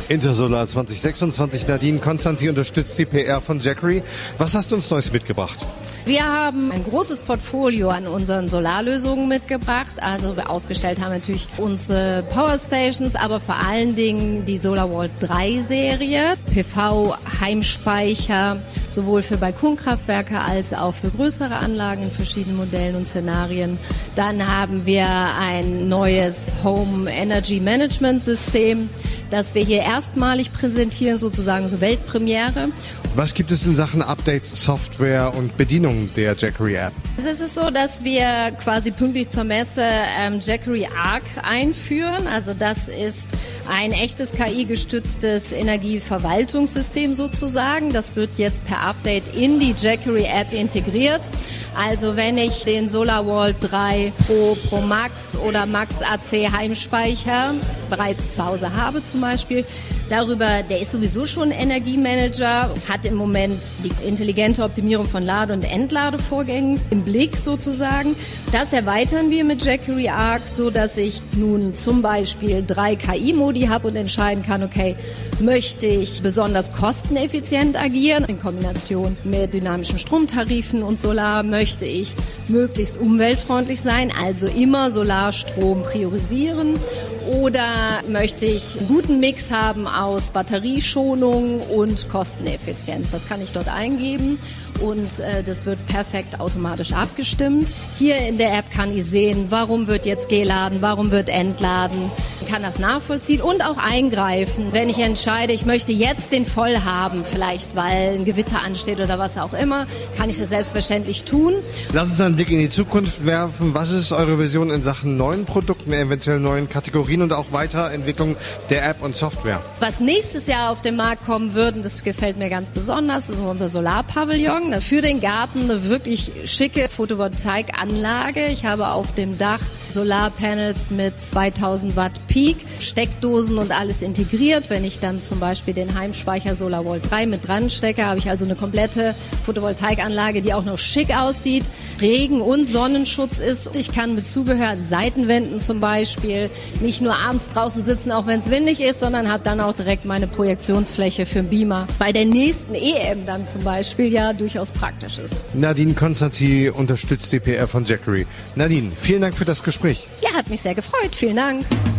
Intersolar 2026. Nadine Konstantin unterstützt die PR von Jackery. Was hast du uns Neues mitgebracht? Wir haben ein großes Portfolio an unseren Solarlösungen mitgebracht. Also wir ausgestellt haben natürlich unsere Powerstations, aber vor allen Dingen die SolarVault 3 Serie, PV-Heimspeicher, sowohl für Balkonkraftwerke als auch für größere Anlagen in verschiedenen Modellen und Szenarien. Dann haben wir ein neues Home Energy Management System, das wir hier erstmalig präsentieren, sozusagen eine Weltpremiere. Was gibt es in Sachen Updates, Software und Bedienung der Jackery App? Es ist so, dass wir quasi pünktlich zur Messe Jackery Arc einführen. Also das ist ein echtes KI-gestütztes Energieverwaltungssystem sozusagen. Das wird jetzt per Update in die Jackery App integriert. Also wenn ich den SolarVault 3 Pro Max oder Max AC Heimspeicher bereits zu Hause habe zum Beispiel, der ist sowieso schon Energiemanager, hat im Moment die intelligente Optimierung von Lade- und Entladevorgängen im Blick sozusagen. Das erweitern wir mit Jackery Arc, so dass ich nun zum Beispiel 3 KI-Modi habe und entscheiden kann, okay, möchte ich besonders kosteneffizient agieren in Kombination mit dynamischen Stromtarifen und Solar, möchte ich möglichst umweltfreundlich sein, also immer Solarstrom priorisieren, oder möchte ich einen guten Mix haben aus Batterieschonung und Kosteneffizienz. Das kann ich dort eingeben und das wird perfekt automatisch abgestimmt. Hier in der App kann ich sehen, warum wird jetzt geladen, warum wird entladen. Ich kann das nachvollziehen und auch eingreifen, wenn ich entscheide, ich möchte jetzt den voll haben, vielleicht weil ein Gewitter ansteht oder was auch immer, kann ich das selbstverständlich tun. Lass uns einen Blick in die Zukunft werfen. Was ist eure Vision in Sachen neuen Produkten, eventuell neuen Kategorien und auch Weiterentwicklung der App und Software? Was nächstes Jahr auf den Markt kommen wird, und das gefällt mir ganz besonders, ist unser Solarpavillon. Für den Garten eine wirklich schicke Photovoltaikanlage. Ich habe auf dem Dach Solarpanels mit 2000 Watt Peak, Steckdosen und alles integriert. Wenn ich dann zum Beispiel den Heimspeicher SolarVault 3 mit dran stecke, habe ich also eine komplette Photovoltaikanlage, die auch noch schick aussieht, Regen- und Sonnenschutz ist. Ich kann mit Zubehör, Seitenwänden zum Beispiel, nicht nur abends draußen sitzen, auch wenn es windig ist, sondern habe dann auch direkt meine Projektionsfläche für den Beamer. Bei der nächsten EM dann zum Beispiel ja durchaus praktisch ist. Nadine Konstantin unterstützt die PR von Jackery. Nadine, vielen Dank für das Gespräch. Ja, hat mich sehr gefreut. Vielen Dank.